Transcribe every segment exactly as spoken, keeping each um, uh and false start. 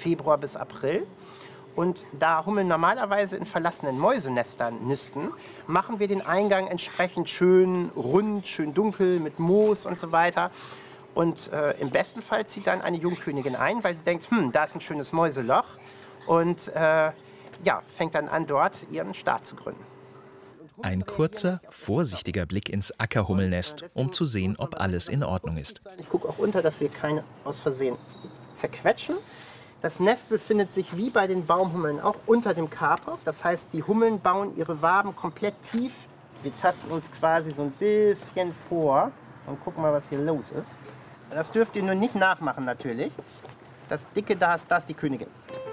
Februar bis April. Und da Hummeln normalerweise in verlassenen Mäusenestern nisten, machen wir den Eingang entsprechend schön rund, schön dunkel mit Moos und so weiter. Und äh, im besten Fall zieht dann eine Jungkönigin ein, weil sie denkt, hm, da ist ein schönes Mäuseloch. Und äh, ja, fängt dann an, dort ihren Staat zu gründen. Ein kurzer, vorsichtiger Blick ins Ackerhummelnest, um zu sehen, ob alles in Ordnung ist. Ich gucke auch unter, dass wir keine aus Versehen zerquetschen. Das Nest befindet sich wie bei den Baumhummeln auch unter dem Kaper. Das heißt, die Hummeln bauen ihre Waben komplett tief. Wir tasten uns quasi so ein bisschen vor und gucken mal, was hier los ist. Das dürft ihr nur nicht nachmachen natürlich. Das Dicke da ist, das ist die Königin.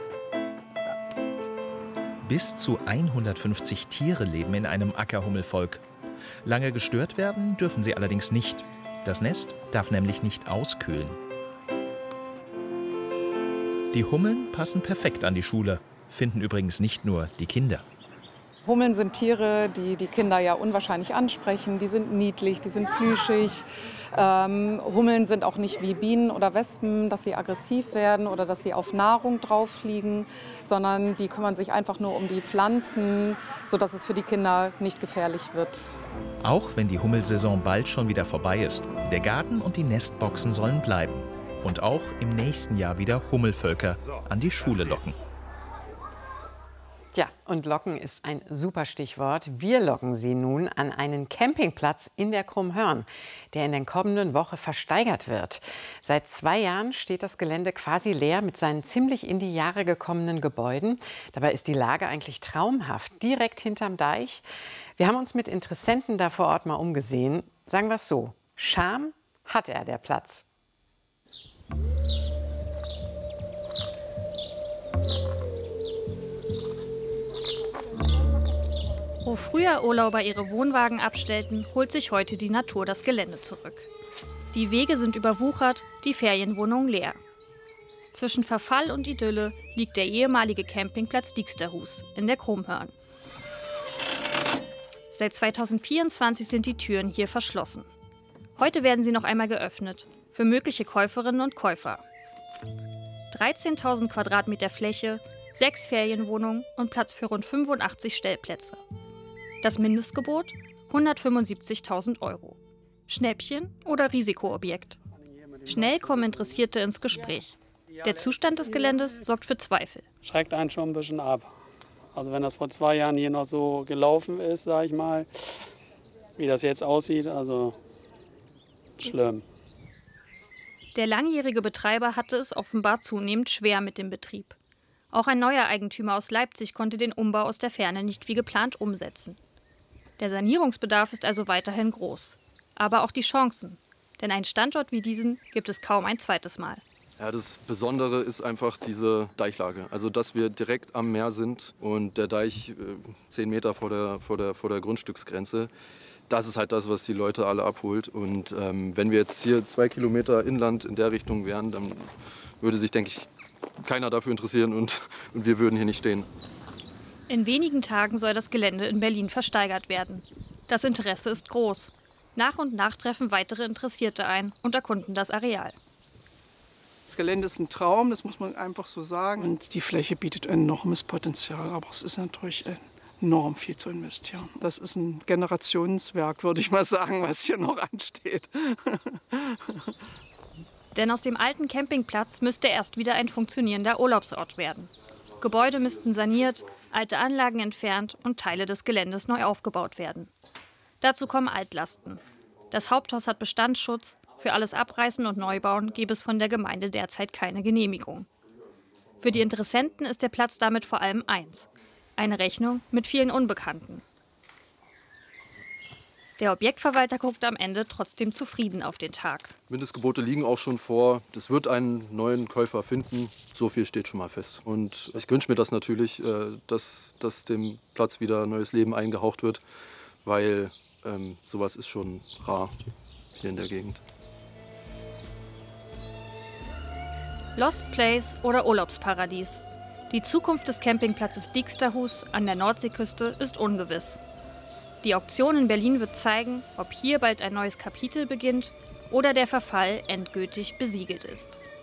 Bis zu hundertfünfzig Tiere leben in einem Ackerhummelvolk. Lange gestört werden dürfen sie allerdings nicht. Das Nest darf nämlich nicht auskühlen. Die Hummeln passen perfekt an die Schule, finden übrigens nicht nur die Kinder. Hummeln sind Tiere, die die Kinder ja unwahrscheinlich ansprechen. Die sind niedlich, die sind plüschig. Ähm, Hummeln sind auch nicht wie Bienen oder Wespen, dass sie aggressiv werden oder dass sie auf Nahrung drauf fliegen, sondern die kümmern sich einfach nur um die Pflanzen, sodass es für die Kinder nicht gefährlich wird. Auch wenn die Hummelsaison bald schon wieder vorbei ist, der Garten und die Nestboxen sollen bleiben. Und auch im nächsten Jahr wieder Hummelvölker an die Schule locken. Ja, und locken ist ein super Stichwort. Wir locken Sie nun an einen Campingplatz in der Krummhörn, der in der kommenden Woche versteigert wird. Seit zwei Jahren steht das Gelände quasi leer mit seinen ziemlich in die Jahre gekommenen Gebäuden. Dabei ist die Lage eigentlich traumhaft, direkt hinterm Deich. Wir haben uns mit Interessenten da vor Ort mal umgesehen. Sagen wir es so, Charme hat er, der Platz. Wo früher Urlauber ihre Wohnwagen abstellten, holt sich heute die Natur das Gelände zurück. Die Wege sind überwuchert, die Ferienwohnungen leer. Zwischen Verfall und Idylle liegt der ehemalige Campingplatz Dijksterhuus in der Krummhörn. Seit zweitausendvierundzwanzig sind die Türen hier verschlossen. Heute werden sie noch einmal geöffnet, für mögliche Käuferinnen und Käufer. dreizehntausend Quadratmeter Fläche, sechs Ferienwohnungen und Platz für rund fünfundachtzig Stellplätze. Das Mindestgebot hundertfünfundsiebzigtausend Euro. Schnäppchen oder Risikoobjekt? Schnell kommen Interessierte ins Gespräch. Der Zustand des Geländes sorgt für Zweifel. Schreckt einen schon ein bisschen ab. Also wenn das vor zwei Jahren hier noch so gelaufen ist, sage ich mal, wie das jetzt aussieht, also schlimm. Der langjährige Betreiber hatte es offenbar zunehmend schwer mit dem Betrieb. Auch ein neuer Eigentümer aus Leipzig konnte den Umbau aus der Ferne nicht wie geplant umsetzen. Der Sanierungsbedarf ist also weiterhin groß. Aber auch die Chancen. Denn einen Standort wie diesen gibt es kaum ein zweites Mal. Ja, das Besondere ist einfach diese Deichlage. Also, dass wir direkt am Meer sind und der Deich äh, zehn Meter vor der, vor, der, vor der Grundstücksgrenze. Das ist halt das, was die Leute alle abholt. Und ähm, wenn wir jetzt hier zwei Kilometer inland in der Richtung wären, dann würde sich, denke ich, keiner dafür interessieren und, und wir würden hier nicht stehen. In wenigen Tagen soll das Gelände in Berlin versteigert werden. Das Interesse ist groß. Nach und nach treffen weitere Interessierte ein und erkunden das Areal. Das Gelände ist ein Traum, das muss man einfach so sagen. Und die Fläche bietet enormes Potenzial, aber es ist natürlich enorm viel zu investieren. Das ist ein Generationswerk, würde ich mal sagen, was hier noch ansteht. Denn aus dem alten Campingplatz müsste erst wieder ein funktionierender Urlaubsort werden. Gebäude müssten saniert, alte Anlagen entfernt und Teile des Geländes neu aufgebaut werden. Dazu kommen Altlasten. Das Haupthaus hat Bestandsschutz. Für alles Abreißen und Neubauen gäbe es von der Gemeinde derzeit keine Genehmigung. Für die Interessenten ist der Platz damit vor allem eins: eine Rechnung mit vielen Unbekannten. Der Objektverwalter guckt am Ende trotzdem zufrieden auf den Tag. Mindestgebote liegen auch schon vor. Das wird einen neuen Käufer finden. So viel steht schon mal fest. Und ich wünsche mir das natürlich, dass, dass dem Platz wieder neues Leben eingehaucht wird, weil ähm, sowas ist schon rar hier in der Gegend. Lost Place oder Urlaubsparadies. Die Zukunft des Campingplatzes Dijksterhuus an der Nordseeküste ist ungewiss. Die Auktion in Berlin wird zeigen, ob hier bald ein neues Kapitel beginnt oder der Verfall endgültig besiegelt ist.